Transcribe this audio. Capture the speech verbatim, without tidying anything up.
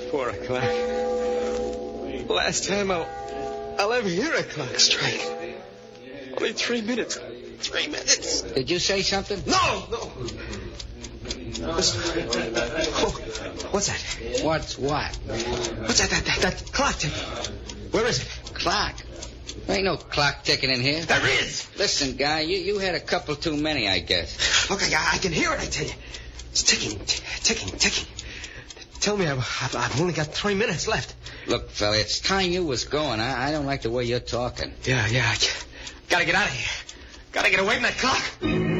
Four o'clock. Last time I'll, I'll ever hear a clock strike. Only three minutes. Three minutes. Did you say something? No, no. Listen. Oh, what's that? What's what? What's that, that, that, that clock ticking? Where is it? Clock? There ain't no clock ticking in here. There is. Listen, guy, you, you had a couple too many, I guess. Look, I, I can hear it, I tell you. It's ticking, t- ticking, ticking. Tell me I've, I've, I've only got three minutes left. Look, fella, it's time you was going. I, I don't like the way you're talking. Yeah, yeah. I gotta get out of here. Gotta get away from that clock.